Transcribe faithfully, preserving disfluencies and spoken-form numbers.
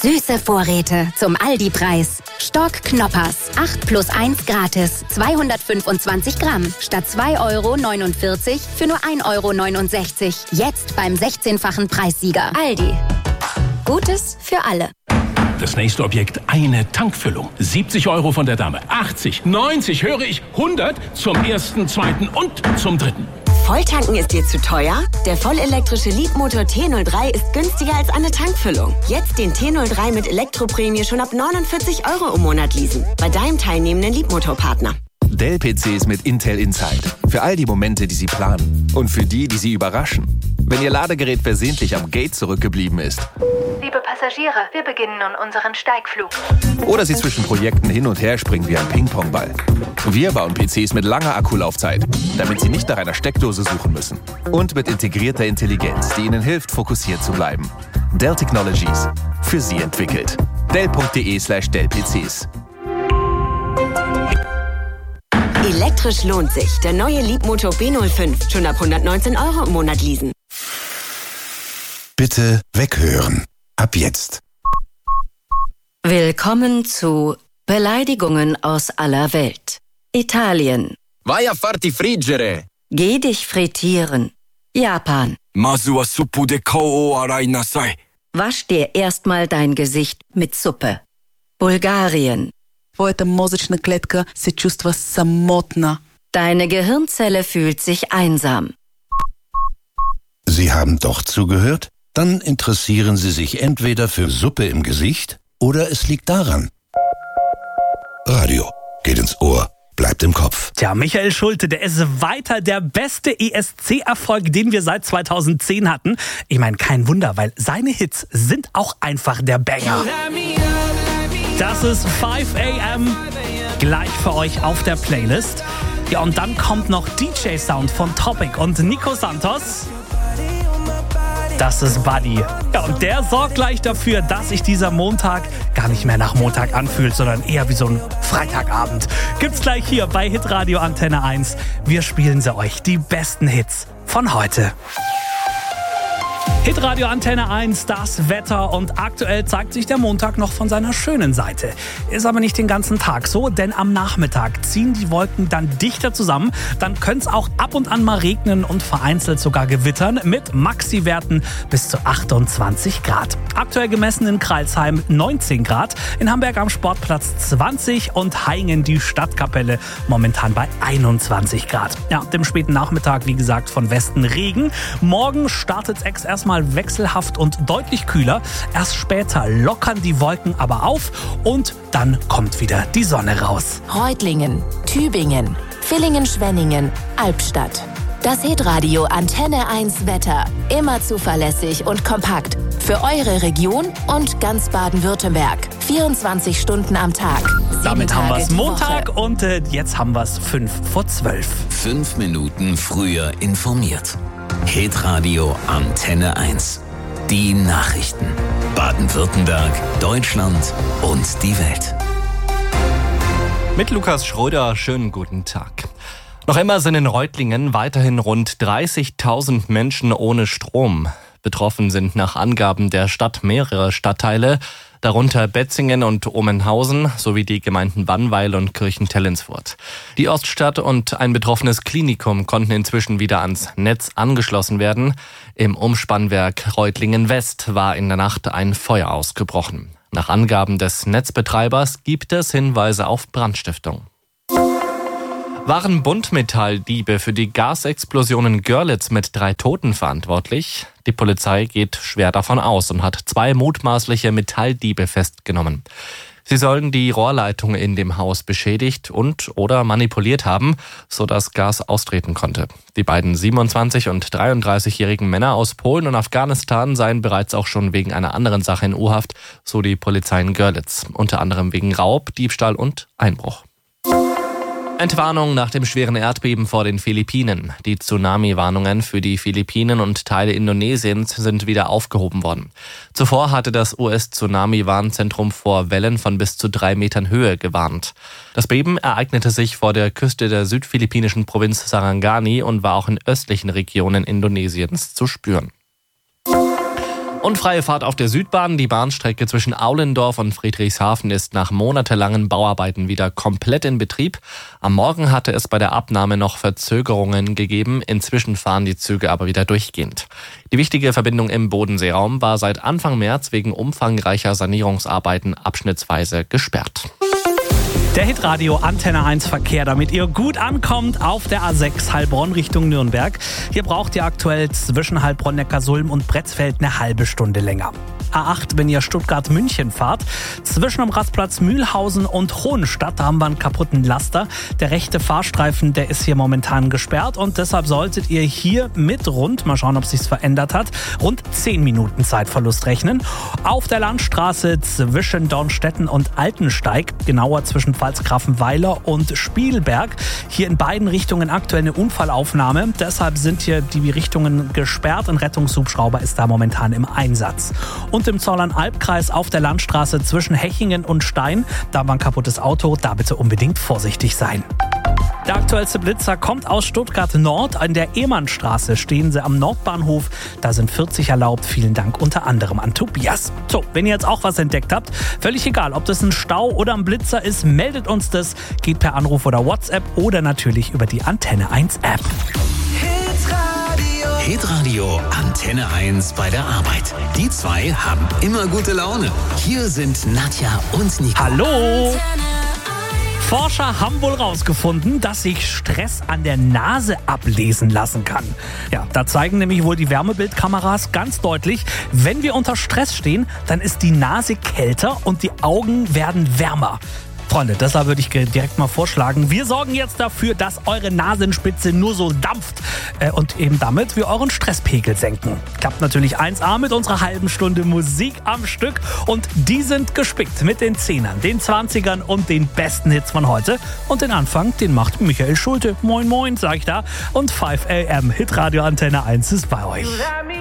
Süße Vorräte zum Aldi-Preis. Stork Knoppers. acht plus eins gratis. zweihundertfünfundzwanzig Gramm. Statt zwei Euro neunundvierzig für nur ein Euro neunundsechzig. Jetzt beim sechzehnfachen Preissieger. Aldi. Gutes für alle. Das nächste Objekt, eine Tankfüllung. siebzig Euro von der Dame. achtzig, neunzig, höre ich, hundert zum ersten, zweiten und zum dritten. Volltanken ist dir zu teuer? Der vollelektrische Leapmotor T null drei ist günstiger als eine Tankfüllung. Jetzt den T null drei mit Elektroprämie schon ab neunundvierzig Euro im Monat leasen. Bei deinem teilnehmenden Leapmotor-Partner. Dell-P Cs mit Intel Inside. Für all die Momente, die Sie planen. Und für die, die Sie überraschen. Wenn Ihr Ladegerät versehentlich am Gate zurückgeblieben ist. Liebe Passagiere, wir beginnen nun unseren Steigflug. Oder Sie zwischen Projekten hin und her springen wie ein Ping-Pong-Ball. Wir bauen P Cs mit langer Akkulaufzeit, damit Sie nicht nach einer Steckdose suchen müssen. Und mit integrierter Intelligenz, die Ihnen hilft, fokussiert zu bleiben. Dell Technologies. Für Sie entwickelt. Dell.de slash Dell-PCs. Elektrisch lohnt sich. Der neue Leapmotor B null fünf. Schon ab hundertneunzehn Euro im Monat leasen. Bitte weghören. Ab jetzt. Willkommen zu Beleidigungen aus aller Welt. Italien. Vai a farti friggere. Geh dich frittieren. Japan. Masu wa suppu de kou o arai nasai. Wasch dir erstmal dein Gesicht mit Suppe. Bulgarien. Твоята мозъчна клетка се чувства самотна. Deine Gehirnzelle fühlt sich einsam. Sie haben doch zugehört? Dann interessieren Sie sich entweder für Suppe im Gesicht oder es liegt daran. Radio geht ins Ohr, bleibt im Kopf. Tja, Michael Schulte, der ist weiter der beste E S C-Erfolg, den wir seit zweitausendzehn hatten. Ich meine, kein Wunder, weil seine Hits sind auch einfach der Banger. Das ist five a m gleich für euch auf der Playlist. Ja, und dann kommt noch D J-Sound von Topic und Nico Santos. Das ist Buddy. Ja, und der sorgt gleich dafür, dass sich dieser Montag gar nicht mehr nach Montag anfühlt, sondern eher wie so ein Freitagabend. Gibt's gleich hier bei Hitradio Antenne eins. Wir spielen sie euch, die besten Hits von heute. Hitradio Antenne eins, das Wetter, und aktuell zeigt sich der Montag noch von seiner schönen Seite. Ist aber nicht den ganzen Tag so, denn am Nachmittag ziehen die Wolken dann dichter zusammen. Dann könnte es auch ab und an mal regnen und vereinzelt sogar gewittern mit Maxi-Werten bis zu achtundzwanzig Grad. Aktuell gemessen in Crailsheim neunzehn Grad, in Hamburg am Sportplatz zwanzig und Haingen die Stadtkapelle momentan bei einundzwanzig Grad. Ja, dem späten Nachmittag, wie gesagt, von Westen Regen. Morgen startet es erstmal wechselhaft und deutlich kühler. Erst später lockern die Wolken aber auf und dann kommt wieder die Sonne raus. Reutlingen, Tübingen, Villingen-Schwenningen, Albstadt. Das Hitradio Antenne eins Wetter. Immer zuverlässig und kompakt. Für eure Region und ganz Baden-Württemberg. vierundzwanzig Stunden am Tag. Damit haben wir es Montag und äh, jetzt haben wir es fünf vor zwölf. Fünf Minuten früher informiert. Hitradio Antenne eins. Die Nachrichten. Baden-Württemberg, Deutschland und die Welt. Mit Lukas Schröder, schönen guten Tag. Noch immer sind in Reutlingen weiterhin rund dreißigtausend Menschen ohne Strom. Betroffen sind nach Angaben der Stadt mehrere Stadtteile, darunter Betzingen und Omenhausen sowie die Gemeinden Bannweil und Kirchentellensfurt. Die Oststadt und ein betroffenes Klinikum konnten inzwischen wieder ans Netz angeschlossen werden. Im Umspannwerk Reutlingen West war in der Nacht ein Feuer ausgebrochen. Nach Angaben des Netzbetreibers gibt es Hinweise auf Brandstiftung. Waren Buntmetalldiebe für die Gasexplosion in Görlitz mit drei Toten verantwortlich? Die Polizei geht schwer davon aus und hat zwei mutmaßliche Metalldiebe festgenommen. Sie sollen die Rohrleitung in dem Haus beschädigt und oder manipuliert haben, sodass Gas austreten konnte. Die beiden siebenundzwanzig- und dreiunddreißigjährigen Männer aus Polen und Afghanistan seien bereits auch schon wegen einer anderen Sache in U-Haft, so die Polizei in Görlitz, unter anderem wegen Raub, Diebstahl und Einbruch. Entwarnung nach dem schweren Erdbeben vor den Philippinen. Die Tsunami-Warnungen für die Philippinen und Teile Indonesiens sind wieder aufgehoben worden. Zuvor hatte das U S-Tsunami-Warnzentrum vor Wellen von bis zu drei Metern Höhe gewarnt. Das Beben ereignete sich vor der Küste der südphilippinischen Provinz Sarangani und war auch in östlichen Regionen Indonesiens zu spüren. Und freie Fahrt auf der Südbahn. Die Bahnstrecke zwischen Aulendorf und Friedrichshafen ist nach monatelangen Bauarbeiten wieder komplett in Betrieb. Am Morgen hatte es bei der Abnahme noch Verzögerungen gegeben. Inzwischen fahren die Züge aber wieder durchgehend. Die wichtige Verbindung im Bodenseeraum war seit Anfang März wegen umfangreicher Sanierungsarbeiten abschnittsweise gesperrt. Der Hitradio Antenne eins Verkehr, damit ihr gut ankommt auf der A sechs Heilbronn Richtung Nürnberg. Hier braucht ihr aktuell zwischen Heilbronn, Neckarsulm und Bretzfeld eine halbe Stunde länger. A acht, wenn ihr Stuttgart-München fahrt. Zwischen dem Rastplatz Mühlhausen und Hohenstadt, da haben wir einen kaputten Laster. Der rechte Fahrstreifen, der ist hier momentan gesperrt und deshalb solltet ihr hier mit rund, mal schauen, ob sich's verändert hat, rund zehn Minuten Zeitverlust rechnen. Auf der Landstraße zwischen Dornstetten und Altensteig, genauer zwischen Pfalzgrafenweiler und Spielberg. Hier in beiden Richtungen aktuell eine Unfallaufnahme. Deshalb sind hier die Richtungen gesperrt. Ein Rettungshubschrauber ist da momentan im Einsatz. Und im Zollern-Albkreis auf der Landstraße zwischen Hechingen und Stein, da war ein kaputtes Auto, da bitte unbedingt vorsichtig sein. Der aktuellste Blitzer kommt aus Stuttgart Nord. An der Ehmannstraße stehen sie am Nordbahnhof. Da sind vierzig erlaubt. Vielen Dank unter anderem an Tobias. So, wenn ihr jetzt auch was entdeckt habt, völlig egal, ob das ein Stau oder ein Blitzer ist, meldet uns das. Geht per Anruf oder WhatsApp oder natürlich über die Antenne eins App. Hitradio Antenne eins bei der Arbeit. Die zwei haben immer gute Laune. Hier sind Nadja und Nico. Hallo! Forscher haben wohl rausgefunden, dass sich Stress an der Nase ablesen lassen kann. Ja, da zeigen nämlich wohl die Wärmebildkameras ganz deutlich, wenn wir unter Stress stehen, dann ist die Nase kälter und die Augen werden wärmer. Freunde, deshalb würde ich direkt mal vorschlagen, wir sorgen jetzt dafür, dass eure Nasenspitze nur so dampft äh, und eben damit wir euren Stresspegel senken. Klappt natürlich eins A mit unserer halben Stunde Musik am Stück und die sind gespickt mit den Zehnern, den Zwanzigern und den besten Hits von heute. Und den Anfang, den macht Michael Schulte. Moin moin, sag ich da. Und fünf A M Hitradio Antenne eins ist bei euch.